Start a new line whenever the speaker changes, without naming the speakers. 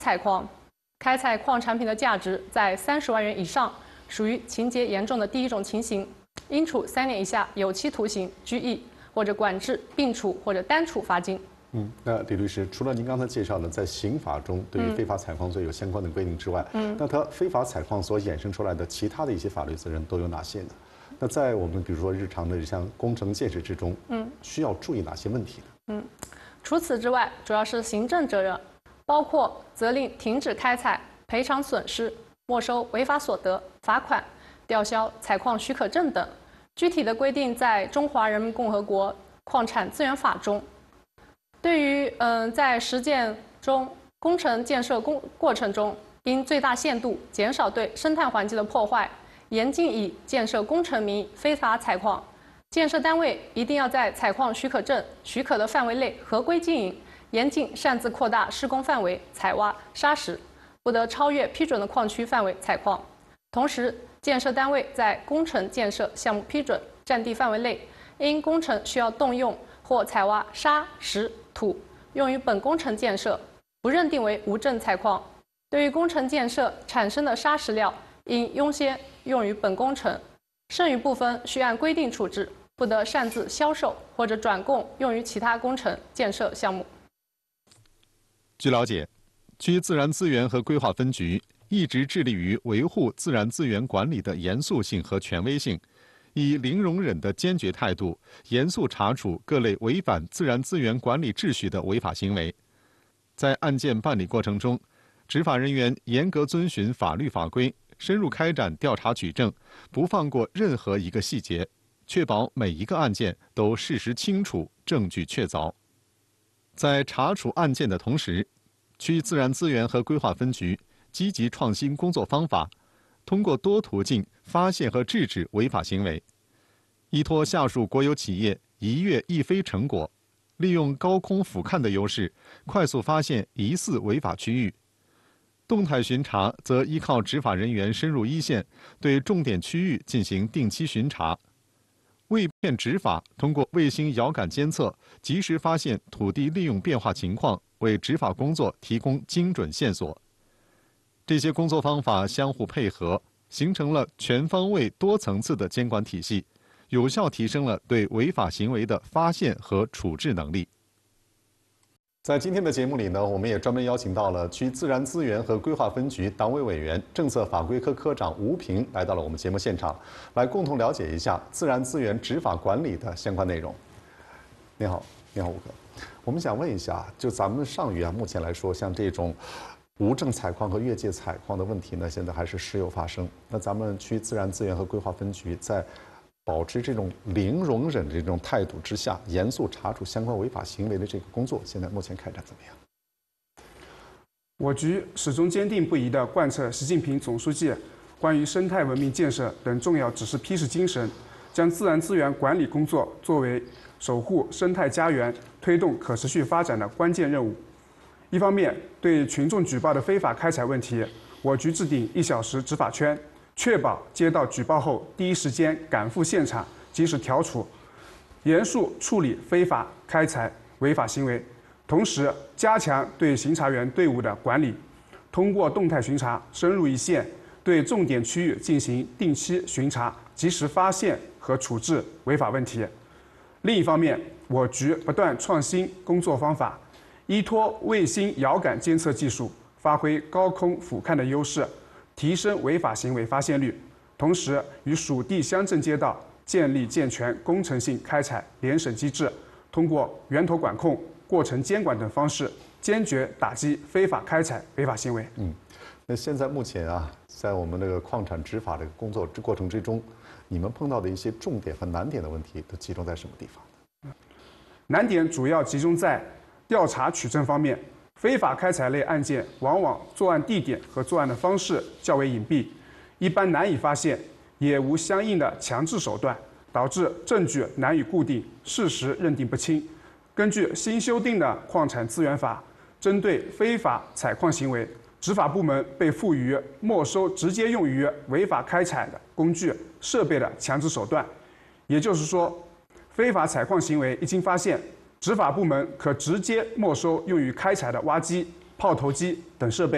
采矿，开采矿产品的价值在30万元以上，属于情节严重的第一种情形，应处3年以下有期徒刑、拘役或者管制、并处或者单处罚金。
那李律师，除了您刚才介绍的在刑法中对于非法采矿罪有相关的规定之外，那它非法采矿所衍生出来的其他的一些法律责任都有哪些呢？那在我们比如说日常的像工程建设之中，需要注意哪些问题呢？
除此之外，主要是行政责任，包括责令停止开采、赔偿损失、没收违法所得、罚款、吊销采矿许可证等。具体的规定在《中华人民共和国矿产资源法》中。对于在实践中工程建设过程中，应最大限度减少对生态环境的破坏，严禁以建设工程名义非法采矿。建设单位一定要在采矿许可证许可的范围内合规经营，严禁擅自扩大施工范围、采挖、砂石，不得超越批准的矿区范围采矿。同时，建设单位在工程建设项目批准占地范围内，因工程需要动用或采挖砂石土用于本工程建设，不认定为无证采矿。对于工程建设产生的砂石料，应优先用于本工程，剩余部分需按规定处置，不得擅自销售或者转供用于其他工程建设项目。
据了解，区自然资源和规划分局一直致力于维护自然资源管理的严肃性和权威性，以零容忍的坚决态度，严肃查处各类违反自然资源管理秩序的违法行为。在案件办理过程中，执法人员严格遵循法律法规，深入开展调查取证，不放过任何一个细节，确保每一个案件都事实清楚、证据确凿。在查处案件的同时，区自然资源和规划分局积极创新工作方法，通过多途径发现和制止违法行为，依托下属国有企业一跃一飞成果，利用高空俯瞰的优势，快速发现疑似违法区域。动态巡查则依靠执法人员深入一线，对重点区域进行定期巡查。为便执法，通过卫星遥感监测，及时发现土地利用变化情况，为执法工作提供精准线索。这些工作方法相互配合，形成了全方位、多层次的监管体系，有效提升了对违法行为的发现和处置能力。
在今天的节目里呢，我们也专门邀请到了区自然资源和规划分局党委委员、政策法规科科长吴平来到了我们节目现场，来共同了解一下自然资源执法管理的相关内容。你好，你好，吴哥。我们想问一下，就咱们上虞目前来说，像这种无证采矿和越界采矿的问题呢，现在还是时有发生。那咱们区自然资源和规划分局在保持这种零容忍的这种态度之下，严肃查处相关违法行为的这个工作，现在目前开展怎么样？
我局始终坚定不移地贯彻习近平总书记关于生态文明建设等重要指示批示精神，将自然资源管理工作作为守护生态家园、推动可持续发展的关键任务。一方面，对群众举报的非法开采问题，我局制定1小时执法圈，确保接到举报后第一时间赶赴现场，及时调处，严肃处理非法开采违法行为。同时，加强对巡查员队伍的管理，通过动态巡查深入一线，对重点区域进行定期巡查，及时发现和处置违法问题。另一方面，我局不断创新工作方法，依托卫星遥感监测技术，发挥高空俯瞰的优势，提升违法行为发现率，同时与属地乡镇街道建立健全工程性开采联审机制，通过源头管控、过程监管等方式，坚决打击非法开采违法行为。
那现在目前啊，在我们这个矿产执法这个工作过程之中，你们碰到的一些重点和难点的问题都集中在什么地方？
难点主要集中在调查取证方面。非法开采类案件往往作案地点和作案的方式较为隐蔽，一般难以发现，也无相应的强制手段，导致证据难以固定，事实认定不清。根据新修订的《矿产资源法》，针对非法采矿行为，执法部门被赋予没收直接用于违法开采的工具、设备的强制手段。也就是说，非法采矿行为一经发现，执法部门可直接没收用于开采的挖机、炮头机等设备。